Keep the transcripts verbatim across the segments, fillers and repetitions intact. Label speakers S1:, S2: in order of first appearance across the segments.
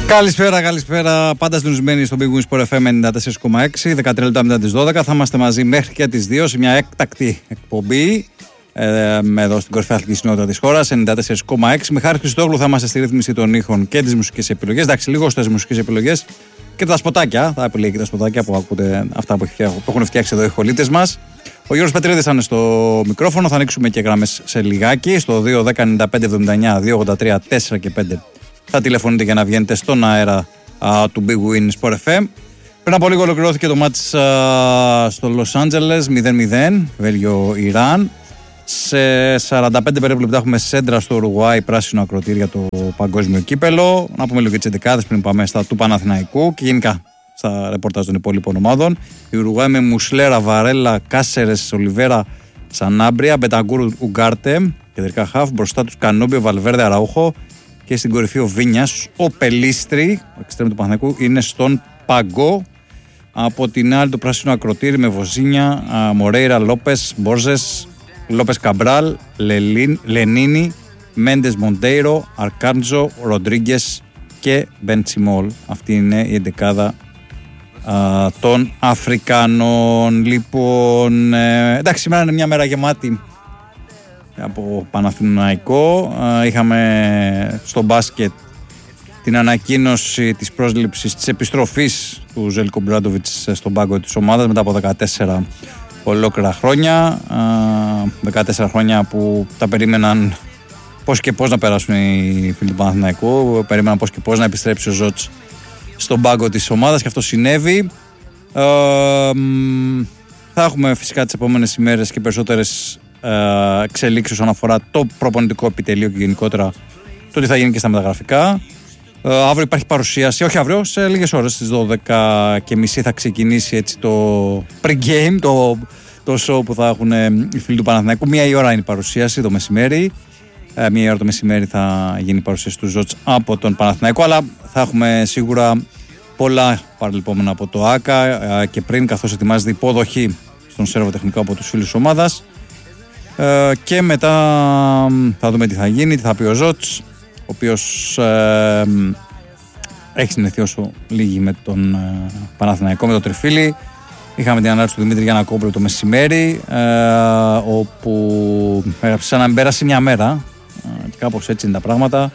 S1: Καλησπέρα, καλησπέρα. Πάντα συντονισμένοι στο Big Win Sport εφ εμ ενενήντα τέσσερα κόμμα έξι, δεκατρία λεπτά μετά τις δώδεκα. Θα είμαστε μαζί μέχρι και τις δύο σε μια έκτακτη εκπομπή ε, εδώ στην κορυφαία αθλητική συνότητα της χώρας, ενενήντα τέσσερα κόμμα έξι. Με Χάρη Χριστόγλου θα είμαστε στη ρύθμιση των ήχων και τις μουσικές επιλογές. Εντάξει, λίγο στις μουσικές επιλογές και τα σποτάκια. Θα επιλέγει και τα σποτάκια που ακούτε, αυτά που έχουν φτιάξει εδώ οι χολίτες μας. Ο Γιώργος Πετρίδης θα είναι στο μικρόφωνο. Θα ανοίξουμε και γραμμές σε λιγάκι. Στο δύο δέκα ενενήντα πέντε εβδομήντα εννιά δύο ογδόντα τρία τέσσερα και πέντε. Θα τηλεφωνείτε για να βγαίνετε στον αέρα α, του Big Win Sport εφ εμ. Πριν από λίγο ολοκληρώθηκε το μάτς α, στο Λος Άντζελες μηδέν μηδέν, Βέλγιο-Ιράν. Σε σαράντα πέντε περίπου λεπτά έχουμε σέντρα στο Ουρουγουάι, πράσινο ακροτήρι για το παγκόσμιο κύπελο. Να πούμε λίγο και τις εντεκάδες πριν πάμε στα του Παναθηναϊκού και γενικά στα ρεπορτάζ των υπόλοιπων ομάδων. Η Ουρουγουάι με Μουσλέρα, Βαρέλα, Κάσερες, Ολιβέρα, Σανάμπρια, Μπεταγκούρ, Ουγκάρτε, κεντρικά χαφ. Μπροστά τους Κανόμπιο, Βαλβέρδε, Αραούχο. Και στην κορυφή ο Βίνιας, ο Πελίστρη, ο εξτρέμ του Παναθηναϊκού, είναι στον πάγκο. Από την άλλη το πράσινο ακροτήρι με Βοζίνια, Μορέιρα, Λόπες, Μπόρζες, Λόπες Καμπράλ, Λενίνη, Μέντες Μοντέιρο, Αρκάντζο, Ροντρίγκες και Μπεντσιμόλ. Αυτή είναι η εντεκάδα α, των Αφρικανών. Λοιπόν, ε, εντάξει, σήμερα είναι μια μέρα γεμάτη από Παναθηναϊκό. Είχαμε στο μπάσκετ την ανακοίνωση της πρόσληψης της επιστροφής του Ζέλκο Μπράντοβιτς στον πάγκο της ομάδας μετά από δεκατέσσερα ολόκληρα χρόνια. δεκατέσσερα χρόνια που τα περίμεναν πώς και πώς να περάσουν οι φίλοι του Παναθηναϊκού. Περίμεναν πώς και πώς να επιστρέψει ο Ζότς στον πάγκο της ομάδας και αυτό συνέβη. Θα έχουμε φυσικά τις επόμενες ημέρες και περισσότερες εξελίξεις όσον αφορά το προπονητικό επιτελείο και γενικότερα το τι θα γίνει και στα μεταγραφικά. Uh, αύριο υπάρχει παρουσίαση, όχι αύριο, σε λίγες ώρες στις δώδεκα και μισή θα ξεκινήσει έτσι το pre-game, το, το show που θα έχουν οι φίλοι του Παναθηναϊκού. Μία η ώρα είναι η παρουσίαση το μεσημέρι. Uh, μία η ώρα το μεσημέρι θα γίνει η παρουσίαση του Ζότς από τον Παναθηναϊκό, αλλά θα έχουμε σίγουρα πολλά παρελειπόμενα από το ΆΚΑ uh, και πριν, καθώς ετοιμάζεται υπόδοχη στον σέρβο τεχνικό από τους φίλους της ομάδας. Uh, και μετά θα δούμε τι θα γίνει, τι θα πει ο Ζότς, ο οποίος ε, έχει συνδεθεί όσο λίγοι με τον ε, Παναθηναϊκό, με τον Τριφίλι. Είχαμε την ανάρτηση του Δημήτρη Γιαννακόπουλου το μεσημέρι, ε, όπου έγραψε σαν να μην πέρασε μια μέρα ε, και κάπως έτσι είναι τα πράγματα.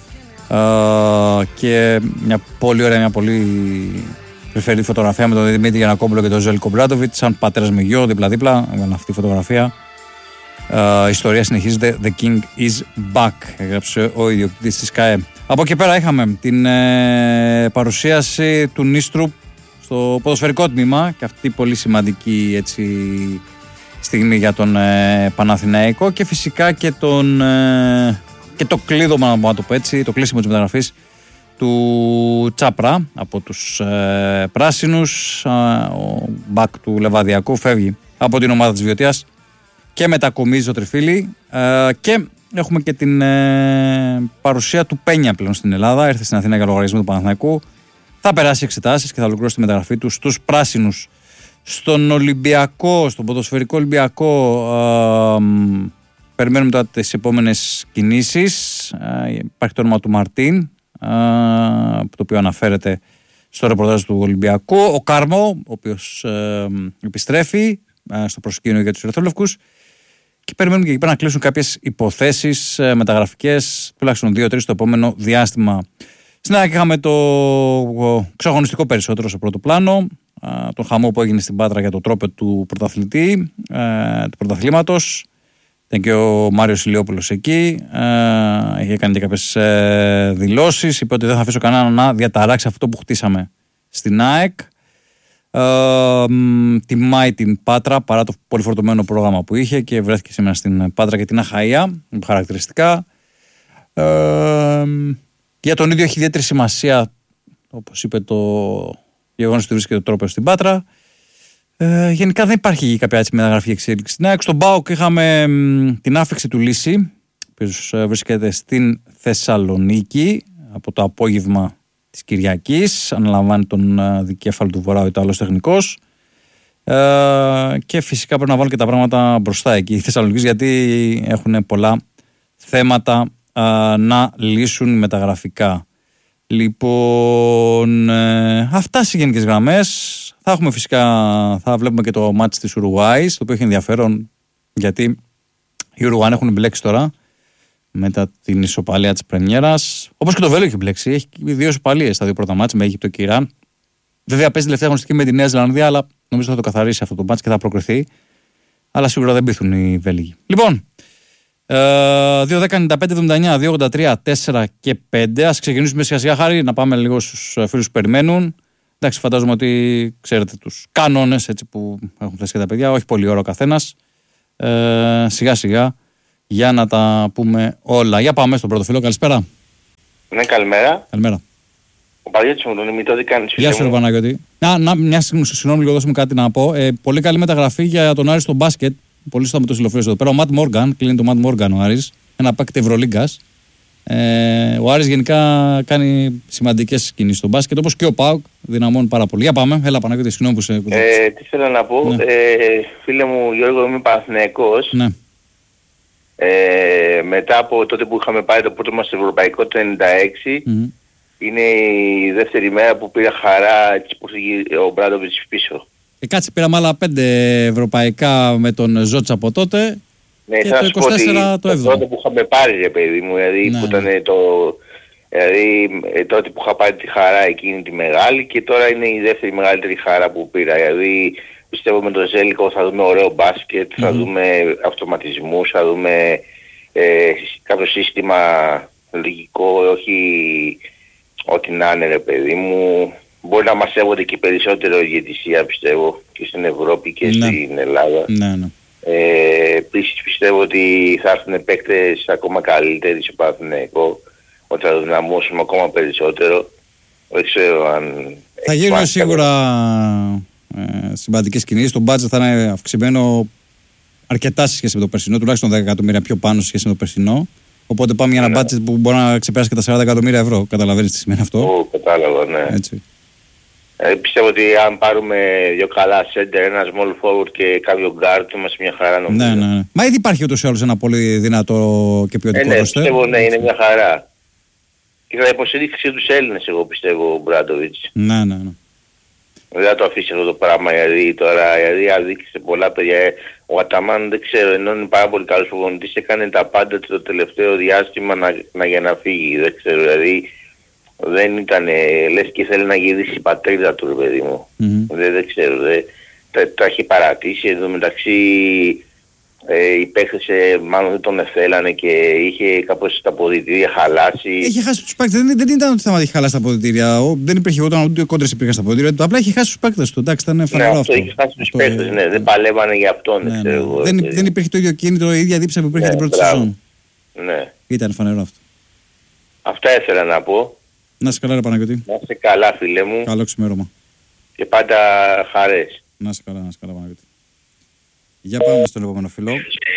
S1: Ε, και μια πολύ ωραία, μια πολύ πρεφερή φωτογραφία με τον Δημήτρη Γιαννακόπουλο και τον Ζέλκο Μπράντοβιτς, σαν πατέρας με γιο, δίπλα-δίπλα. Έκανε αυτή τη φωτογραφία. Uh, η ιστορία συνεχίζεται. The King is back, έγραψε ο ιδιοκτήτης της ΚΑΕ. Από εκεί πέρα είχαμε την ε, παρουσίαση του Νίστρου στο ποδοσφαιρικό τμήμα και αυτή πολύ σημαντική έτσι, στιγμή για τον ε, Παναθηναϊκό και φυσικά και, τον, ε, και το κλείδωμα, να το πω έτσι, το κλείσιμο της μεταγραφής του Τσάπρα από τους ε, πράσινους. Ε, ο μπακ του Λεβαδιακού φεύγει από την ομάδα της Βιωτίας και μετακομίζει το Τριφίλι ε, και έχουμε και την ε, παρουσία του Πένια πλέον στην Ελλάδα. Έρθε στην Αθήνα για λογαριασμό του Παναθηναϊκού. Θα περάσει εξετάσεις και θα ολοκληρώσει τη μεταγραφή του στους πράσινους. Στον Ολυμπιακό, στον ποδοσφαιρικό Ολυμπιακό, ε, περιμένουμε τώρα τις επόμενες κινήσεις. Ε, υπάρχει το όνομα του Μαρτίν, ε, το οποίο αναφέρεται στο ρεπορτάζ του Ολυμπιακού. Ο Κάρμο, ο οποίος ε, επιστρέφει ε, στο προσκήνιο για τους Ερυθρόλευκους. Και περιμένουμε και εκεί πέρα να κλείσουν κάποιες υποθέσεις ε, μεταγραφικές, τουλάχιστον δύο τρεις το επόμενο διάστημα. Στην ΑΕΚ είχαμε το ξαγωνιστικό περισσότερο στο πρώτο πλάνο, ε, τον χαμό που έγινε στην Πάτρα για το τρόπο του πρωταθλητή, ε, του πρωταθλήματος. Ήταν και ο Μάριος Ηλιόπουλος εκεί, ε, είχε κάνει και κάποιες ε, δηλώσεις, είπε ότι δεν θα αφήσω κανένα να διαταράξει αυτό που χτίσαμε στην ΑΕΚ. Uh, τιμάει την Πάτρα παρά το πολύ φορτωμένο πρόγραμμα που είχε και βρέθηκε σήμερα στην Πάτρα και την Αχαΐα χαρακτηριστικά. Uh, για τον ίδιο έχει ιδιαίτερη σημασία, όπως είπε, το γεγονός ότι βρίσκεται το τρόπο στην Πάτρα. Uh, γενικά δεν υπάρχει κάποια έτσι μεταγραφή εξέλιξη στην ΑΕΚ. Στον ΠΑΟΚ είχαμε μ, την άφηξη του Λύση, ο οποίος uh, βρίσκεται στην Θεσσαλονίκη από το απόγευμα της Κυριακής, αναλαμβάνει τον uh, δικέφαλο του Βορρά ο Ιταλός τεχνικός uh, και φυσικά πρέπει να βάλουν και τα πράγματα μπροστά εκεί οι Θεσσαλονίκης, γιατί έχουν πολλά θέματα uh, να λύσουν μεταγραφικά. Λοιπόν, ε, αυτά σε γενικές γραμμές. Θα έχουμε φυσικά, θα βλέπουμε και το μάτς της Ουρουγουάης, το οποίο έχει ενδιαφέρον γιατί οι Ουρουγουάοι έχουν μπλέξει τώρα μετά την ισοπαλία της πρεμιέρας. Όπως και το Βέλγιο έχει μπλέξει, έχει δύο ισοπαλίες στα δύο πρώτα μάτς με Αίγυπτο και Ιράν. Βέβαια παίζει τελευταία αγωνιστική με τη Νέα Ζηλανδία, αλλά νομίζω θα το καθαρίσει αυτό το μάτς και θα προκριθεί. Αλλά σίγουρα δεν πείθουν οι Βέλγοι. Λοιπόν, δύο δέκα ενενήντα πέντε εβδομήντα εννιά δύο ογδόντα τρία τέσσερα και πέντε. Ας ξεκινήσουμε σιγά σιγά, Χάρη, να πάμε λίγο στους φίλους που περιμένουν. Εντάξει, φαντάζομαι ότι ξέρετε τους κανόνες έτσι, που έχουν θέσει και τα παιδιά. Όχι πολύ ώρα ο καθένας. Ε, σιγά σιγά για να τα πούμε όλα. Για πάμε στον πρώτο φίλο. Καλησπέρα.
S2: Ναι, καλημέρα.
S1: Καλημέρα.
S2: Ο Παναγιώτης μου τον ημιτό, τι κάνεις?
S1: Γεια σου, ρε Παναγιώτη. Να, να, μια συγγνώμη, λίγο δώσουμε κάτι να πω. Ε, πολύ καλή μεταγραφή για τον Άρη στο μπάσκετ. Πολύ σωστά με το συλλοφίος εδώ πέρα. Ο Ματ Μόργαν, κλείνει το Ματ Μόργαν ο Άρης. Ένα παίκτη Ευρωλίγκας. Ε, ο Άρης γενικά κάνει σημαντικές κινήσεις στο μπάσκετ, όπως και ο ΠΑΟΚ, δυναμώνει πάρα πολύ. Για πάμε, έλα Παναγιώτη, συγγνώμη που σε...
S2: Ε, τι θέλω να πω, ναι. ε, φίλε μου Γιώργο, είμαι Παναθηναϊκός.
S1: Ναι.
S2: Ε, μετά από τότε που είχαμε πάρει το πρώτο μας ευρωπαϊκό το ενενήντα έξι, mm-hmm. είναι η δεύτερη μέρα που πήρα χαρά έτσι που πήγε ο Μπράντοβιτς πίσω.
S1: Και κάτσε, πήραμε άλλα πέντε ευρωπαϊκά με τον Ζότσα από τότε.
S2: Ναι,
S1: και το είκοσι τέσσερα το έβδομο.
S2: Τότε που είχαμε πάρει, ρε παιδί μου, δηλαδή ναι. που ήταν το... Δηλαδή τότε που είχα πάρει τη χαρά εκείνη τη μεγάλη και τώρα είναι η δεύτερη μεγαλύτερη χαρά που πήρα. Δηλαδή πιστεύω με τον Ζέλικο θα δούμε ωραίο μπάσκετ, mm-hmm. θα δούμε αυτοματισμούς, θα δούμε ε, κάποιο σύστημα λογικό, όχι ό,τι να είναι, ρε παιδί μου. Μπορεί να μας σέβονται και περισσότερο η διαιτησία, πιστεύω, και στην Ευρώπη και ναι. στην Ελλάδα.
S1: Ναι, ναι.
S2: Ε, επίσης πιστεύω ότι θα έρθουν παίκτες ακόμα καλύτεροι στο Παναθηναϊκό, ότι θα δυναμώσουμε ακόμα περισσότερο. Δεν ξέρω αν...
S1: Θα γίνουν σίγουρα ε, σημαντικές κινήσεις. Το budget θα είναι αυξημένο αρκετά σε σχέση με το περσινό, τουλάχιστον δέκα εκατομμύρια πιο πάνω σε σχέση με το περσινό. Οπότε πάμε για ένα budget που μπορεί να ξεπεράσει και τα σαράντα εκατομμύρια ευρώ. Καταλαβαίνεις τι σημαίνει αυτό?
S2: Ω, κατάλαβα, ναι.
S1: Έτσι.
S2: Ε, πιστεύω ότι αν πάρουμε δύο καλά center, ένα small forward και κάποιο guard, είμαστε μια χαρά νομίζω.
S1: Ναι, ναι, ναι. Μα ήδη υπάρχει ούτως ή άλλως ένα πολύ δυνατό και ποιοτικό
S2: ε, ναι,
S1: ρόστερ.
S2: Πιστεύω, ναι, είναι μια χαρά. Και θα υποστηρίξει τους Έλληνες, εγώ πιστεύω, ο Μπράντοβιτς.
S1: Ναι, ναι, ναι.
S2: Δεν θα το αφήσει αυτό το πράγμα, γιατί τώρα γιατί αδίκησε πολλά παιδιά. Ο Αταμάν δεν ξέρω, ενώ είναι πάρα πολύ καλός προπονητής, έκανε τα πάντα το τελευταίο διάστημα να, να για να φύγει. Δεν ξέρω, δηλαδή δεν ήταν, λες και θέλει να γυρίσει η πατρίδα του, ρε παιδί μου. Mm-hmm. Δεν, δεν ξέρω, δεν, τα, τα έχει παρατήσει. Εδώ μεταξύ ε, οι παίκτες ε, μάλλον δεν τον θέλανε και είχε κάπως τα αποδυτήρια χαλάσει.
S1: Είχε χάσει τους παίκτες, δεν, δεν ήταν το θέμα ότι είχε χαλάσει τα αποδυτήρια. Δεν υπήρχε όταν ούτε κόντρες υπήρχαν στα αποδυτήρια. Απλά είχε χάσει τους παίκτες του. Εντάξει, ήταν φανερό
S2: ναι,
S1: αυτό.
S2: αυτό. Είχε χάσει τους παίκτες, ναι, δεν παλεύανε για αυτόν.
S1: Ναι, ναι.
S2: Εγώ,
S1: δεν, δεν υπήρχε το ίδιο κίνητρο, η ίδια δίψα που υπήρχε ναι, την πρώτη σεζόν.
S2: Ναι.
S1: Ήταν φανερό αυτό.
S2: Αυτά ήθελα να πω.
S1: Να είσαι καλά, ρε Παναγιώτη.
S2: Να είσαι καλά, φίλε μου.
S1: Καλό ξημέρωμα.
S2: Και πάντα χαρές.
S1: Να είσαι καλά, να είσαι καλά, Παναγιώτη. Για πάμε στο επόμενο φίλο.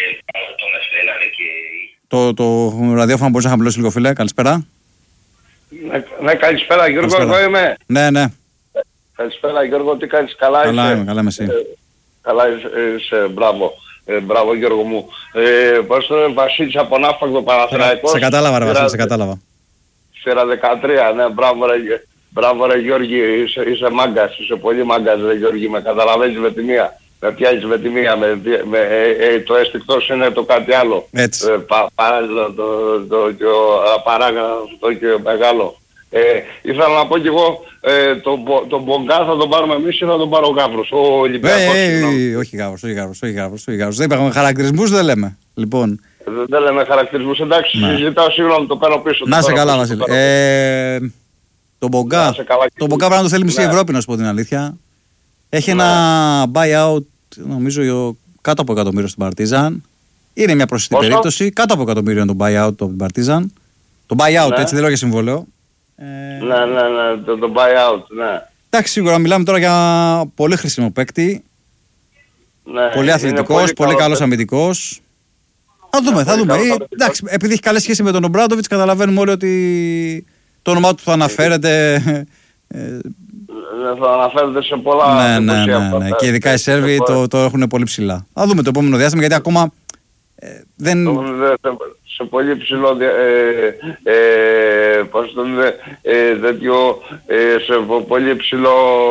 S1: Το, το ραδιόφωνο μπορείς να χαμηλώσεις λίγο, φίλε. Καλησπέρα.
S3: Ναι, ναι, καλησπέρα Γιώργο,
S1: καλησπέρα.
S3: Εγώ είμαι.
S1: Ναι, ναι.
S3: Καλησπέρα Γιώργο, τι κάνεις, καλά είσαι?
S1: Καλά είμαι, καλά είμαι εσύ.
S3: Ε, καλά είσαι, είσαι, μπράβο. Ε, μπράβο Γιώργο μου. Ε, πώς το Βασίλης από Ναύπακτο Παναθηναϊκός.
S1: Σε κατάλαβα ρε Βασίλη, σε κατάλαβα.
S3: Σφαίρα δεκατρία, ναι, μπράβο ρε, μπράβο, ρε Γιώργη, είσαι, είσαι μάγκας, είσαι πολύ μάγκας ρε Γιώργη, με καταλαβαίνεις με τη μία. Με πιάνεις με τη μία, με, με, ε, ε, το αισθηκτός είναι το κάτι άλλο.
S1: Έτσι.
S3: Ε, πα, παράλληλο το, το, το, απαράγραφο και μεγάλο. Ε, ήθελα να πω κι εγώ, ε, τον το Μπογκά θα τον πάρουμε εμείς ή θα τον πάρω ο Γάβρος, ο Ολυμπιακός.
S1: Ε, ε, όχι Γάβρος, όχι Γάβρος, όχι Γάβρος, όχι Γάβρος. Δεν υπάρχουν χαρακτηρισμούς, δεν λέμε. Λοιπόν.
S3: Δεν, δεν λέμε χαρακτηρισμούς, εντάξει,
S1: ναι.
S3: Συζητάω, συγγνώμη, το παίρνω πίσω.
S1: Να σε καλά Βασίλη. Ε, τον Μπογκά, τον Μπογκά πρέπει να το θέλει μισή ναι. Ευρώπη, να σου πω την αλήθεια. Έχει ναι. ένα buyout, νομίζω, κάτω από εκατομμύριο στην Παρτίζαν. Είναι μια προσιτή περίπτωση. Κάτω από εκατομμύριο είναι το buyout από την Παρτίζαν. Το buyout, ναι. έτσι δεν λέω για συμβόλαιο.
S3: Ε... Ναι, ναι, ναι, το, το buyout, ναι.
S1: Εντάξει, σίγουρα μιλάμε τώρα για πολύ χρήσιμο παίκτη. Ναι, πολύ αθλητικός, πολύ, πολύ καλός αμυντικός. Θα δούμε, θα δούμε. Ε, εντάξει, επειδή έχει καλή σχέση με τον Ομπράντοβιτς, καταλαβαίνουμε όλοι ότι το όνομά του θα αναφέρεται.
S3: Ε, θα αναφέρεται σε πολλά.
S1: Ναι, ναι, ναι, ναι. Και ειδικά οι Σέρβοι το, το έχουν πολύ ψηλά. Θα δούμε το επόμενο διάστημα γιατί ακόμα ε, δεν.
S3: σε πολύ ψηλό ε, ε, πώς το λένε, ε, τέτοιο, ε, σε πολύ ψηλό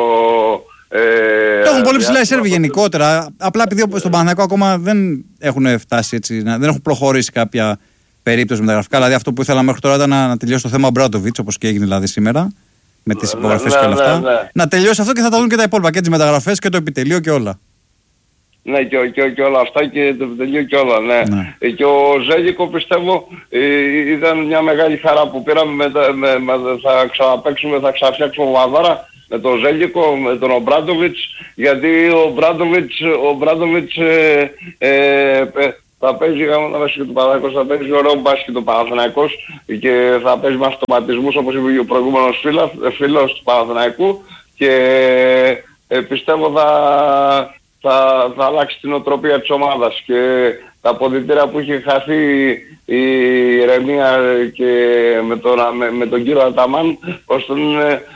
S3: ε,
S1: το έχουν πολύ ψηλά οι Σέρβοι γενικότερα, απλά επειδή στον Παναθηναϊκό ακόμα δεν έχουν φτάσει έτσι, δεν έχουν προχωρήσει κάποια περίπτωση μεταγραφικά. Δηλαδή αυτό που ήθελα μέχρι τώρα ήταν να, να τελειώσει το θέμα Μπράντοβιτς, όπως και έγινε δηλαδή σήμερα με τις υπογραφές
S3: ναι,
S1: και όλα
S3: ναι,
S1: αυτά.
S3: ναι, ναι.
S1: Να τελειώσει αυτό και θα τα δουν και τα υπόλοιπα, και τις μεταγραφές και το επιτελείο και όλα.
S3: Ναι, και, και, και όλα αυτά και το επιτελείο και όλα, ναι.
S1: ναι.
S3: Ε, και ο Ζέλικο πιστεύω ε, ήταν μια μεγάλη χαρά που πήραμε, με, με, με, θα ξαναπαίξουμε, θα ξαναφτιάξουμε ομαδάρα με τον Ζέλικο, με τον Ομπράντοβιτς, γιατί ο Ομπράντοβιτς, ο Ομπράντοβιτς ε, ε, θα παίζει γάμο βασικό του Παναθηναϊκός, θα παίζει ωραίο μπάσκετ του Παναθηναϊκός και θα παίζει με αυτοματισμούς, όπως είπε ο προηγούμενος φίλος, φίλος του Παναθηναϊκού, και ε, πιστεύω θα, θα, θα αλλάξει την οτροπία της ομάδας και τα αποδυτήρια που είχε χαθεί η ηρεμία και με τον, με, με τον κύριο Αταμάν, ως τον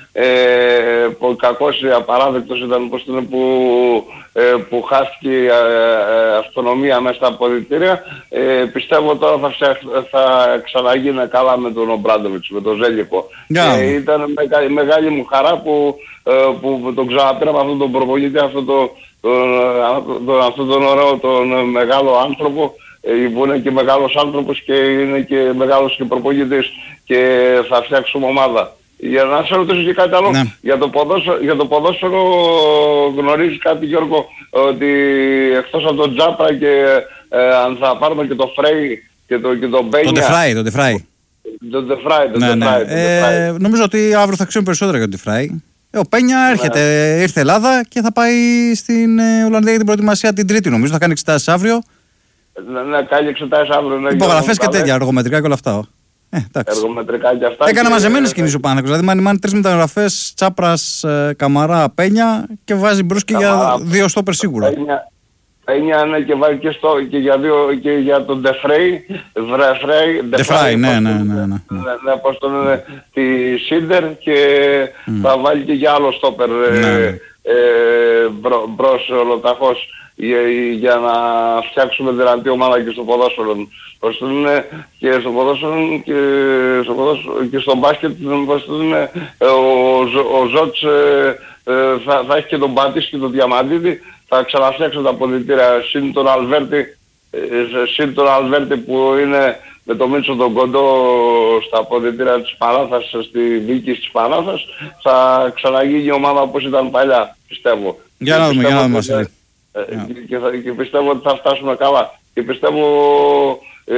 S3: ε, που κακός απαράδεκτος ήταν, πως τον, που, ε, που χάθηκε η ε, αυτονομία μέσα στα αποδυτήρια. Ε, πιστεύω τώρα θα, φτιαχ, θα ξαναγίνει καλά με τον Ομπράντοβιτς, με τον Ζέλικο.
S1: Yeah.
S3: Ε, ήταν μεγάλη, μεγάλη μου χαρά που, ε, που τον ξαναπήραμε αυτόν τον προπονητή, αυτόν τον, τον, τον, αυτόν τον ωραίο, τον μεγάλο άνθρωπο, που είναι και μεγάλος άνθρωπος και είναι και μεγάλος και προπονητής, και θα φτιάξουμε ομάδα. Για να σε ρωτήσω και κάτι άλλο,
S1: ναι.
S3: για, το ποδόσφαιρο, για το ποδόσφαιρο γνωρίζεις κάτι, Γιώργο, ότι εκτός από τον Τζάπρα και ε, αν θα πάρουμε και το Φρέι και το, και το Μπένια...
S1: Το Ντεφράι, το Ντεφράι.
S3: Το Ντεφράι, το
S1: ναι,
S3: Ντεφράι.
S1: ναι. Ε, νομίζω ότι αύριο θα ξέρουμε περισσότερα για το Ντεφράι. Ε, ο Πένια έρχεται, ναι. ήρθε Ελλάδα και θα πάει στην ε, Ολλανδία για την προετοιμασία την Τρίτη, νομίζω. Θα κάνει εξετάσεις αύριο.
S3: Ναι, ναι, κάνει εξετάσεις αύριο. Ναι,
S1: υπογραφές και τέτοια, αργομετρικά και όλα αυτά. Ε,
S3: Εργομετρικά και αυτά.
S1: Έκανα
S3: και...
S1: μαζεμένες κινήσεις ο Παναθηναϊκός. Δηλαδή, μάνι μάνι τρεις μεταγραφές, Τσάπρας, ε, Καμαρά, Πένια, και βάζει μπρος και για δύο στόπερ σίγουρα.
S3: Πένια, Πένια ναι, και βάζει και, στο, και, για, δύο, και για τον Ντεφρέι.
S1: Ντεφράι, ναι, ναι, ναι. ναι, ναι.
S3: ναι πώς το λένε, τη Σίντερ, και mm. θα βάλει και για άλλο στόπερ ναι. ε, ε, μπρο, μπρος ολοταχώς, για, για να φτιάξουμε δυνατή ομάδα και στο ποδόσφαιρο. Πώς το λένε, και στο ποδόσφαιρο και στο, ποδόσφαιρο, και στο μπάσκετ, πώς το λένε, ο, ο Ζότς ε, ε, θα, θα έχει και τον Μπάτης και τον Διαμαντίδη. Θα ξαναφτιάξω τα αποδυτήρια, συν τον Αλβέρτη, ε, συν τον Αλβέρτη που είναι με το Μίτσο τον Κοντό στα αποδυτήρια της Πανάθας, στη δίκη της Πανάθας. Θα ξαναγίνει η ομάδα όπως ήταν παλιά, πιστεύω.
S1: Για να δούμε, για να δούμε.
S3: Ε, και, και, και πιστεύω ότι θα φτάσουμε καλά. Και πιστεύω ε,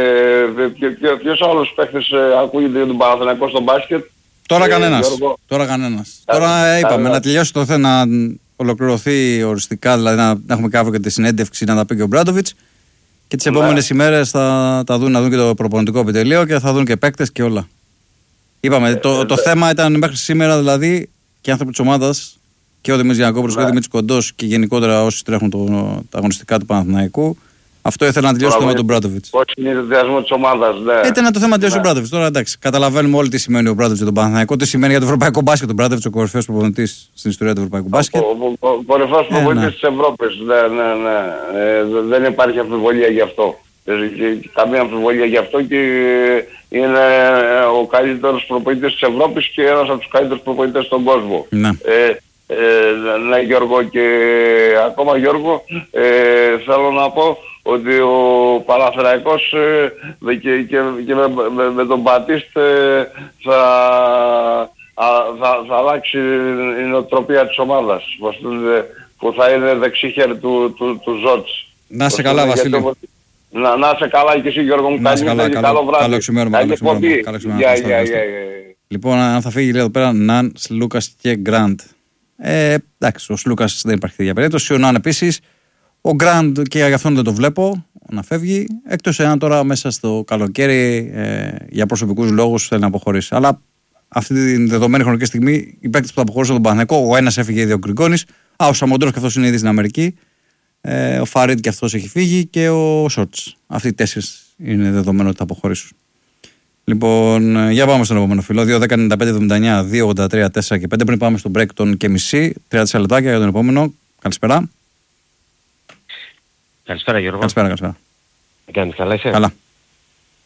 S3: ε, ποιος άλλος παίχτες ε, ακούγεται για τον Παναθηναϊκό στο μπάσκετ.
S1: Τώρα
S3: ε,
S1: κανένας.
S3: Γιώργο.
S1: Τώρα κανένας. Ά, Τώρα ε, είπαμε να τελειώσει το θέμα, να ολοκληρωθεί οριστικά, δηλαδή να, να έχουμε κάπου και τη συνέντευξη να τα πει και ο Μπράντοβιτς, και τις επόμενες ναι. ημέρες θα τα δουν, να δουν και το προπονητικό επιτελείο και θα δουν και παίκτες και όλα. Είπαμε, ε, το, ε, το ε, θέμα ήταν μέχρι σήμερα δηλαδή και οι άνθρωποι της ομάδας, και ο Δημήτρης Γιαννακόπουλος και ο Δημήτρης Κοντός, και γενικότερα όσοι τρέχουν το, τα αγωνιστικά του Παναθηναϊκού. Αυτό ήθελα να τελειώσω με τον Μπράντοβιτς.
S3: Πώς είναι ο συνδυασμό της ομάδας, ναι.
S1: Ήταν το θέμα να τελειώσει ο Μπράντοβιτς. Τώρα εντάξει, καταλαβαίνουμε όλοι τι σημαίνει ο Μπράντοβιτς για τον Παναθηναϊκό, τι σημαίνει για το ευρωπαϊκό μπάσκετ. Ο Μπράντοβιτς, ο κορυφαίος προπονητής στην ιστορία του ευρωπαϊκού μπάσκετ.
S3: Ο κορυφαίος προπονητής της Ευρώπης. Ναι, ναι, ναι. Δεν υπάρχει αμφιβολία γι' αυτό. Καμία αμφιβολία γι' αυτό, και είναι ο καλύτερος προπονητής της Ευρώπης και ένας από τους καλύτερους προπονητές στον κόσμο.
S1: Ναι.
S3: Ε, ναι, Γιώργο, και ακόμα, Γιώργο, ε, θέλω να πω ότι ο Παναθηναϊκός ε, και, και, και με, με, με τον Μπατίστ ε, θα, α, θα, θα αλλάξει η νοοτροπία της ομάδας, που θα είναι δεξίχερ του, του, του Ζότς.
S1: Να είσαι καλά, Βασίλη.
S3: Να, να είσαι καλά και εσύ, Γιώργο μου.
S1: Να είσαι καλά, καλό, καλό βράδυ. Καλό ξημέρωμα. Λοιπόν, αν θα φύγει, λέει εδώ πέρα, Ναν, Σλούκας και Γκραντ. Ε, εντάξει, ο Σλούκας δεν υπάρχει τέτοια περίπτωση. Ο Ναν επίσης. Ο Γκραντ και για αυτόν δεν το βλέπω να φεύγει. Εκτός εάν τώρα μέσα στο καλοκαίρι ε, για προσωπικούς λόγους θέλει να αποχωρήσει. Αλλά αυτή τη δεδομένη χρονική στιγμή οι παίκτες που θα αποχωρήσουν τον Παναθηναϊκό, ο ένας έφυγε ήδη, ο Γκριγκόνης. Α, ο Σαμοντρός και αυτός είναι ήδη στην Αμερική. Ε, ο Φαρίντ και αυτός έχει φύγει. Και ο Σότς. Αυτοί οι τέσσερις είναι δεδομένο ότι θα αποχωρήσουν. Λοιπόν, για πάμε στον επόμενο φίλο. δύο δέκα ενενήντα πέντε εβδομήντα εννιά δύο ογδόντα τρία τέσσερα και πέντε. Πριν πάμε στον break των και μισή, τριάντα τέσσερα λεπτάκια για τον επόμενο. Καλησπέρα.
S4: Καλησπέρα, Γιώργο.
S1: Καλησπέρα, καλησπέρα.
S4: Τι κάνεις, καλά είσαι?
S1: Καλά.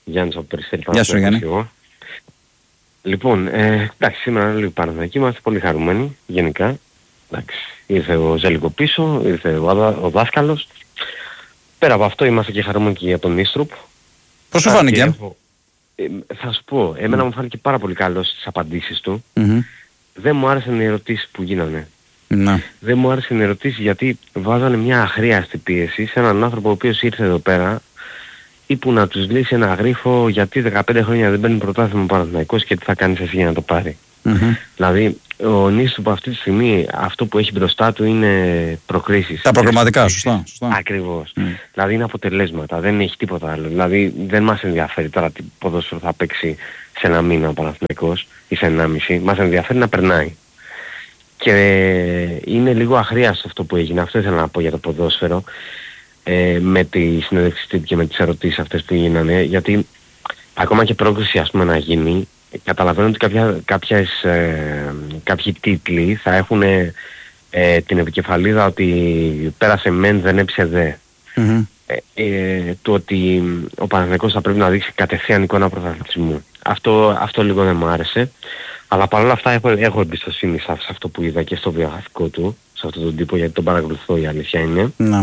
S4: Γιάννης από Περιστέρη.
S1: Γεια σου Γιάννη.
S4: Λοιπόν, ε, εντάξει, σήμερα όλοι οι Παναθηναϊκοί είμαστε πολύ χαρούμενοι, γενικά. Εντάξει, ήρθε ο Ζέλικο πίσω, ήρθε ο, ο δάσκαλος. Πέρα από αυτό είμαστε και χαρούμενοι και για τον Νίστρουπ.
S1: Πώς σου φάνηκε?
S4: Έχω, ε, θα σου πω, εμένα mm. μου φάνηκε πάρα πολύ καλό στις απαντήσεις του.
S1: Mm-hmm.
S4: Δεν μου άρεσαν οι ερωτήσεις που γίνανε.
S1: Να.
S4: Δεν μου άρεσαν οι ερωτήσεις γιατί βάζανε μια αχρίαστη πίεση σε έναν άνθρωπο ο οποίος ήρθε εδώ πέρα ή που να τους λύσει ένα γρίφο γιατί δεκαπέντε χρόνια δεν παίρνει πρωτάθλημα ο Παναθηναϊκός και τι θα κάνεις εσύ για να το πάρει. Mm-hmm. Δηλαδή ο Νίστρουπ αυτή τη στιγμή αυτό που έχει μπροστά του είναι προκρίσεις.
S1: Τα προγραμματικά, σωστά, σωστά.
S4: Ακριβώς. Mm. Δηλαδή είναι αποτελέσματα, δεν έχει τίποτα άλλο. Δηλαδή δεν μας ενδιαφέρει τώρα τι ποδόσφαιρο θα παίξει σε ένα μήνα ο Παναθηναϊκός ή σε ένα μισή. Μας ενδιαφέρει να περνάει. Και είναι λίγο αχρίαστο αυτό που έγινε. Αυτό ήθελα να πω για το ποδόσφαιρο. Ε, με τη συνέντευξη και με τις ερωτήσεις αυτές που γίνανε. Γιατί ακόμα και πρόκριση ας πούμε να γίνει, καταλαβαίνω ότι κάποια, κάποιες, ε, κάποιοι τίτλοι θα έχουν ε, την επικεφαλίδα ότι πέρασε μεν δεν έψε δε. Mm-hmm. Ε, ε, το ότι ο Παναθηναϊκός θα πρέπει να δείξει κατευθείαν εικόνα πρωταθλητισμού. Αυτό, αυτό λίγο δεν μου άρεσε. Αλλά παρόλα αυτά έχω, έχω εμπιστοσύνη σε αυτό που είδα και στο βιογραφικό του, σε αυτόν τον τύπο, γιατί τον παρακολουθώ, η αλήθεια είναι.
S1: Mm-hmm.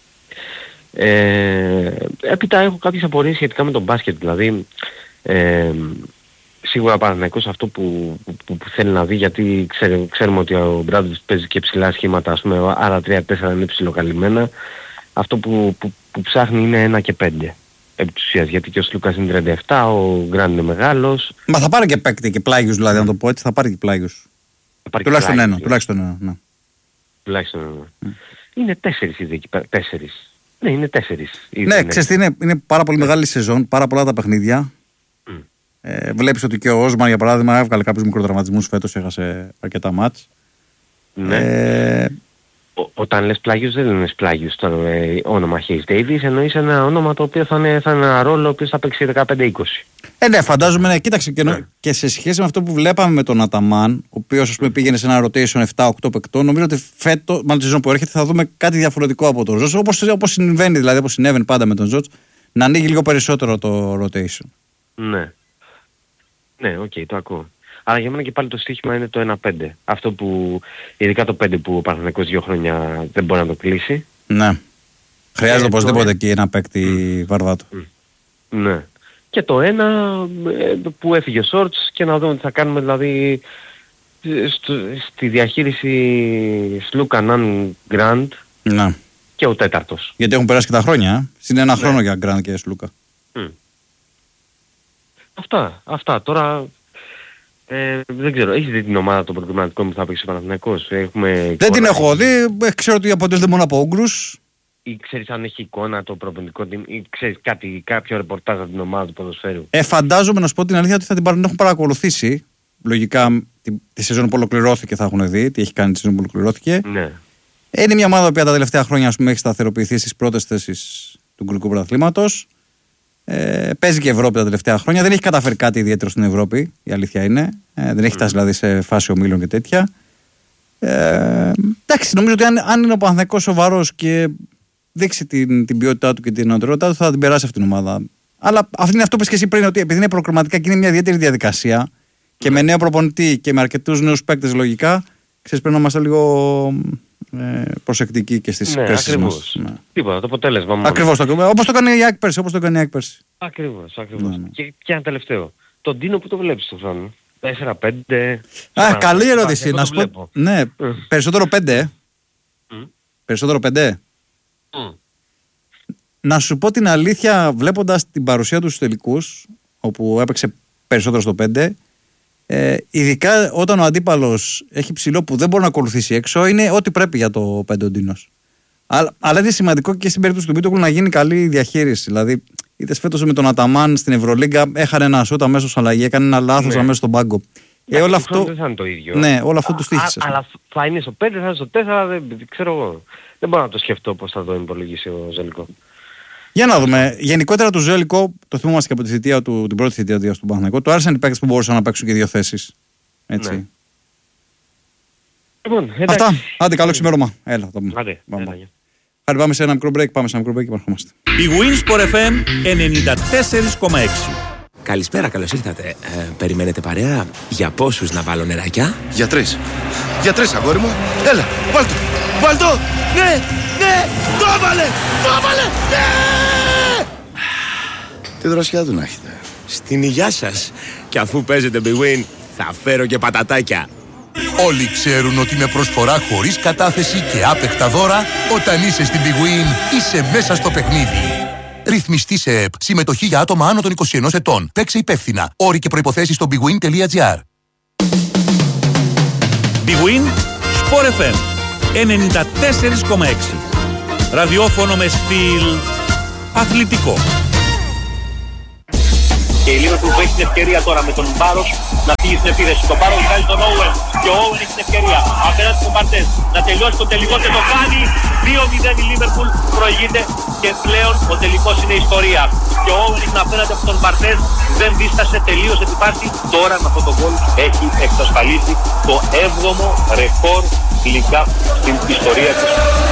S4: Ε, έπειτα έχω κάποιες απορίες σχετικά με τον μπάσκετ, δηλαδή ε, σίγουρα ο Παναθηναϊκός αυτό που, που, που θέλει να δει, γιατί ξέρε, ξέρουμε ότι ο Μπράντοβιτς παίζει και ψηλά σχήματα, ας πούμε, άρα τρία τέσσερα είναι ψηλοκαλυμμένα. Αυτό που, που, που ψάχνει είναι ένα και πέντε επί της ουσίας, γιατί και ο Σλούκας είναι τριάντα επτά, ο Γκραντ είναι μεγάλος.
S1: Μα θα πάρει και παίκτη και πλάγιους, δηλαδή, mm. να το πω έτσι, θα πάρει και πλάγιους. Τουλάχιστον ένα, τουλάχιστον ένα, ναι.
S4: Τουλάχιστον ένα. Mm. Είναι τέσσερις ήδη εκεί πέρα, τέσσερις. Ναι, είναι τέσσερις.
S1: Ναι, ξέρεις τι είναι, είναι πάρα πολύ μεγάλη σεζόν, πάρα πολλά τα παιχνίδια. Mm. Ε, βλέπεις ότι και ο Όσμαν, για παράδειγμα, έβγαλε κάποιους μικροτραυματισμούς φέτος, έχασε αρκετά μάτς.
S4: Ναι.
S1: Ε,
S4: Ό, όταν λες πλάγιος δεν είναι πλάγιος το ε, όνομα Hayes Davis, εννοείς ένα όνομα το οποίο θα είναι, θα είναι ένα ρόλο ο οποίος θα παίξει δεκαπέντε είκοσι.
S1: Ε, ναι, φαντάζομαι, ναι, κοίταξε και, ναι. και σε σχέση με αυτό που βλέπαμε με τον Αταμάν, ο οποίος, ας πούμε, πήγαινε σε ένα rotation επτά οκτώ παικτών, νομίζω ότι φέτος, μάλλον τη σεζόν που έρχεται, θα δούμε κάτι διαφορετικό από τον Ζωτς, όπως, όπως συμβαίνει, δηλαδή, όπως συνέβαινε πάντα με τον Ζωτς, να ανοίγει λίγο περισσότερο το rotation.
S4: Ναι. Ναι, οκ, okay, το ακούω. Αλλά για μένα και πάλι το στοίχημα είναι το ένα πέντε. Αυτό που, ειδικά το πέντε που ο Παναθηναϊκός δύο χρόνια δεν μπορεί να το κλείσει.
S1: Ναι. Χρειάζεται
S4: ε,
S1: οπωσδήποτε εκεί ένα παίκτη mm. Βαρβάτο.
S4: Mm. Ναι. Και το ένα που έφυγε ο Σόρτς και να δούμε τι θα κάνουμε, δηλαδή στο, στη διαχείριση Σλούκα Ναν Γκραντ
S1: ναι.
S4: και ο τέταρτος.
S1: Γιατί έχουν περάσει και τα χρόνια, ε? Είναι ένα ναι. χρόνο για Γκραντ και Σλούκα.
S4: Mm. Αυτά, αυτά. Τώρα ε, δεν ξέρω, έχεις δει την ομάδα των προκριματικών που θα παίξει ο Παναθηναϊκός? Έχουμε
S1: δεν την έχω δει, ξέρω ότι αποτελείται μόνο από Ούγγρους.
S4: Ή ξέρεις αν έχει εικόνα το προπονητικό team ή ξέρεις κάτι, κάποιο ρεπορτάζ από την ομάδα του ποδοσφαίρου?
S1: Ε, φαντάζομαι, να σου πω την αλήθεια, ότι θα την έχουν παρακολουθήσει. Λογικά τη, τη σεζόν που ολοκληρώθηκε θα έχουν δει, τι έχει κάνει τη σεζόν που ολοκληρώθηκε.
S4: Ναι.
S1: Ε, είναι μια ομάδα που τα τελευταία χρόνια, ας πούμε, έχει σταθεροποιηθεί στις πρώτες θέσεις του Γκρικού Πρωταθλήματος. Ε, παίζει και Ευρώπη τα τελευταία χρόνια. Δεν έχει καταφέρει κάτι ιδιαίτερο στην Ευρώπη, η αλήθεια είναι. Ε, δεν έχει φτάσει δηλαδή σε φάση ομίλων και τέτοια. Ε, εντάξει, νομίζω ότι αν, αν είναι ο Παναθηναϊκός σοβαρός και δείξει την, την ποιότητά του και την νοτερότητά του, θα την περάσει αυτήν την ομάδα. Αλλά αυτό είναι αυτό που είπες και εσύ πριν, ότι επειδή είναι προκριματικά και είναι μια ιδιαίτερη διαδικασία και με νέο προπονητή και με αρκετούς νέους παίκτες, λογικά, ξέρεις, πρέπει να είμαστε λίγο ε, προσεκτικοί και στις
S4: ναι,
S1: κρίσεις
S4: μας. Ναι. Τίποτα, το αποτέλεσμα.
S1: Ακριβώς, όπως το έκανε η ΑΕΚ πέρσι. Όπως το έκανε η ΑΕΚ πέρσι.
S4: Ακριβώς, ακριβώς. Ναι, ναι. Και, και ένα τελευταίο. Τον Ντίνο που το βλέπεις στον χρόνο? τέσσερα πέντε.
S1: Α, καλή ερώτηση. Να σου πω. Ναι, mm. περισσότερο πέντε. Mm. Περισσότερο πέντε. Mm. Να σου πω την αλήθεια, βλέποντας την παρουσία του στους τελικούς, όπου έπαιξε περισσότερο στο πέντε, ε, ειδικά όταν ο αντίπαλος έχει ψηλό που δεν μπορεί να ακολουθήσει έξω, είναι ό,τι πρέπει για το πέντε ο Ντίνος. Αλλά, αλλά είναι σημαντικό και στην περίπτωση του Μίτογλου να γίνει καλή διαχείριση. Δηλαδή, είδες φέτος με τον Αταμάν στην Ευρωλίγκα, έχανε ένα σούτ αμέσως αλλαγή, έκανε ένα λάθος ναι. αμέσως στον πάγκο.
S4: Ε, όλο αυτό δεν θα είναι το ίδιο.
S1: Ναι, όλο αυτό του στοίχησε.
S4: Αλλά θα είναι στο πέντε, θα είναι στο τέσσερα, δεν ξέρω εγώ. Δεν μπορώ να το σκεφτώ πώς θα το υπολογίσει ο Ζέλικο.
S1: Για να δούμε. Γενικότερα του Ζέλικο, το θυμόμαστε και από τη θητεία του, την πρώτη θητεία του Παναθηναϊκού, του άρεσαν οι παίκτες που μπορούσαν να παίξουν και δύο θέσεις. Έτσι. Ναι.
S4: Λοιπόν,
S1: αυτά. Άντε, καλό ξημέρωμα. Έλα, το πούμε.
S4: Άντε.
S1: Χάρη, πάμε σε ένα μικρό break, πάμε σε ένα μικρό break και επανερχόμαστε.
S5: Η Winsport εφ εμ ενενήντα τέσσερα κόμμα έξι.
S6: Καλησπέρα, καλώς ήρθατε. Ε, περιμένετε παρέα? Για πόσους να βάλω νεράκια?
S7: Για τρεις. Για τρεις, αγόρι μου. Έλα, βάλ' το. Βάλ' το. Ναι, ναι, το έβαλε, το έβαλε, ναι! Τι δροσιά του να έχετε.
S6: Στην υγειά σας. Και αφού παίζετε Big Win, θα φέρω και πατατάκια.
S8: Όλοι ξέρουν ότι με προσφορά χωρίς κατάθεση και άπεχτα δώρα, όταν είσαι στην Big Win, είσαι μέσα στο παιχνίδι. Ρυθμιστή σε ΕΠ. Συμμετοχή για άτομα άνω των είκοσι ενός ετών. Παίξε υπεύθυνα. Όροι και προϋποθέσεις στο bigwin τελεία gr.
S5: Big Win Sport εφ εμ ενενήντα τέσσερα κόμμα έξι. Ραδιόφωνο με στυλ αθλητικό.
S9: Και η Liverpool που έχει την ευκαιρία τώρα με τον Μπάρος να φύγει στην επίθεση. Τον Μπάρος βγάζει τον Owen και ο Owen έχει την ευκαιρία απέναντι στον Μπαρτές να τελειώσει το τελικό και το κάνει. δύο μηδέν η Liverpool προηγείται και πλέον ο τελικός είναι ιστορία. Και ο Owen είναι απέναντι από τον Μπαρτές, δεν δίστασε, τελείωσε την πάρτι. Τώρα με αυτό το γκολ έχει εξασφαλίσει το έβδομο ρεκόρ League Cup στην ιστορία της